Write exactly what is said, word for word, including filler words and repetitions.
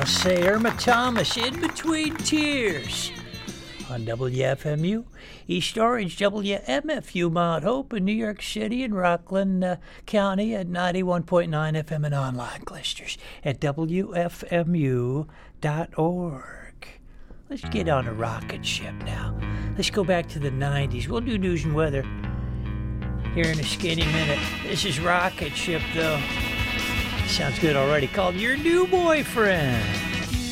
say Irma Thomas, In Between Tears, on W F M U, East Orange, W M F U, Mount Hope in New York City and Rockland uh, County at ninety-one point nine F M and online listeners at W F M U dot org. Let's get on a rocket ship now. Let's go back to the nineties. We'll do news and weather here in a skinny minute. This is Rocket Ship, though. Sounds good already. Called Your New Boyfriend.